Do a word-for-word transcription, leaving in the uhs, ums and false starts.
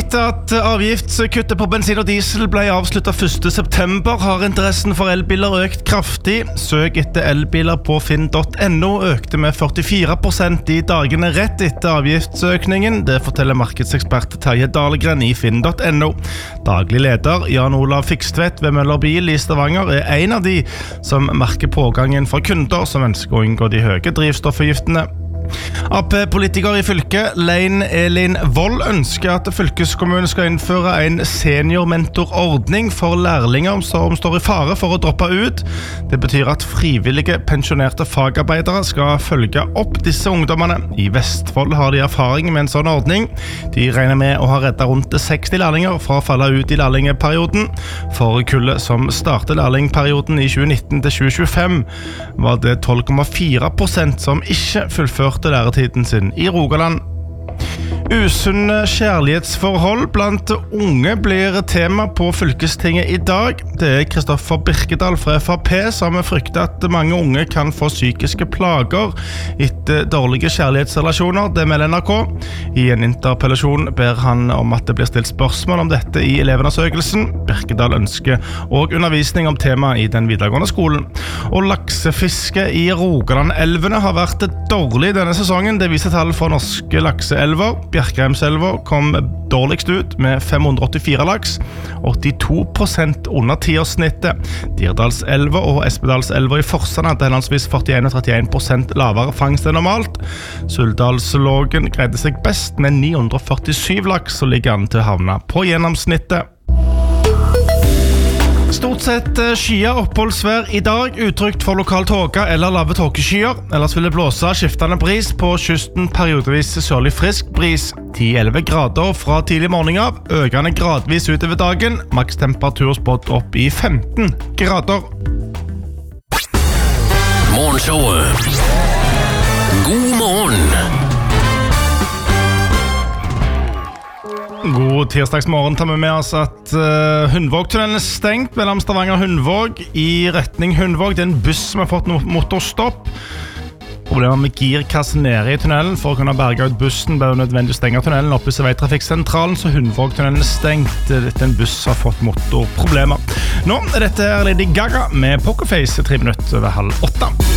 Etter at avgiftskuttet på bensin og diesel ble avsluttet første september, har interessen for elbiler økt kraftig. Søk etter elbiler på finn punktum no økte med førtifire prosent i dagene rett etter avgiftsøkningen. Det forteller markedsekspert Terje Dahlgren i finn punktum no. Daglig leder Jan Olav Fikstvedt ved Møller Bil i Stavanger er en av de som merker pågangen for kunder som ønsker å unngå de høye drivstoffavgiftene. A P-politiker i fylket, Lein Elin Vold, ønsker at fylkeskommunen skal innføre en seniormentorordning for lærlinger som står i fare for å droppe ut. Det betyr at frivillige pensjonerte fagarbeidere skal følge opp disse ungdommene. I Vestfold har de erfaring med en sånn ordning. De regner med å ha reddet rundt seksti lærlinger fra å falle ut i lærlingeperioden. For kullet som startet lærlingperioden i tjue nitten til tjue tjuefem var det tolv komma fire prosent som ikke fullførte læretiden sin i Rogaland. Usunne kjærlighetsforhold blant unge blir tema på fylkestinget i dag. Det er Kristoffer Birkedal fra F P som frykter at mange unge kan få psykiske plager etter dårlige kjærlighetsrelasjoner, det melder N R K. I en interpellasjon ber han om at det blir stilt spørsmål om dette i elevundersøkelsen. Birkedal ønsker og undervisning om temaet i den videregående skolen. Og laksefiske i Rogaland-elvene har vært dårlig denne sesongen. Det viser tall fra norske lakseelver. Bjerkreimselva kom dårligst ut med fem hundre og åttifire laks, åttito prosent under tiårssnittet. Dirdalselva og Espedalselva i Forsand hadde henholdsvis førtien og trettien prosent lavere fangst enn normalt. Suldalslågen greide seg best med ni hundre og førtisju laks, og ligger an til å havne på gjennomsnittet. Stort sett skyer oppholdsvær i dag, utrygt for lokal tåke eller lave tåkeskyer. Ellers vil det blåse skiftende bris på kysten, periodevis sørlig frisk bris. ti til elleve grader fra tidlig morgen av, økende gradvis utover dagen. Maks temperatur spådd opp i femten grader. Morgenshowet. God morgen. God tirsdagsmorgen tar vi med oss at uh, Hundvågtunnelen er stengt mellom Stavanger og Hundvåg i retning Hundvåg. Det er en buss som har fått motorstopp. Problemet med girkassen nede i tunnelen. For å kunne berge ut bussen ble det nødvendig å stenge tunnelen oppe i veitrafikksentralen, så Hundvågtunnelen er stengt. Dette en buss har fått motorproblemer. Nå er dette Lady Gaga med Pokerface i tre minutter over halv åtte.